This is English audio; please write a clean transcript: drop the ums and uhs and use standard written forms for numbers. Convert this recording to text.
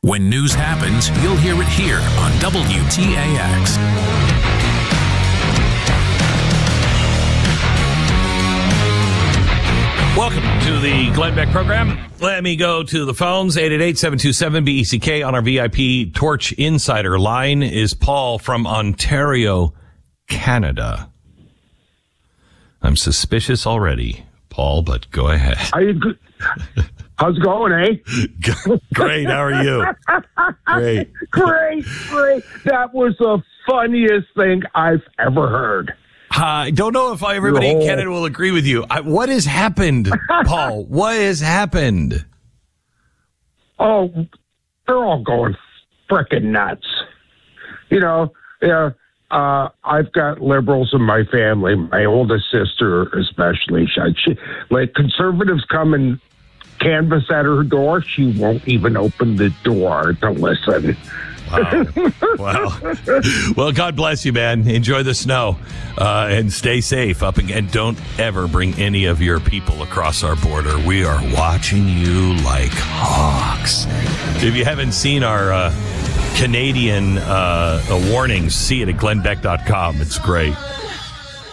When news happens, you'll hear it here on WTAX. Welcome to the Glenn Beck program. Let me go to the phones. 888-727-BECK on our VIP Torch Insider line is Paul from Ontario, Canada. I'm suspicious already, Paul, but go ahead. Are you good? How's it going, eh? Great. How are you? Great. Great. That was the funniest thing I've ever heard. I don't know if everybody in Canada will agree with you. What has happened, Paul? What has happened? Oh, they're all going frickin' nuts. You know, I've got liberals in my family, my oldest sister especially. She like conservatives come and canvass at her door. She won't even open the door to listen. Wow. Well, God bless you, man. Enjoy the snow and stay safe up again. Don't ever bring any of your people across our border. We are watching you like hawks. If you haven't seen our Canadian warnings, see it at glennbeck.com. It's great.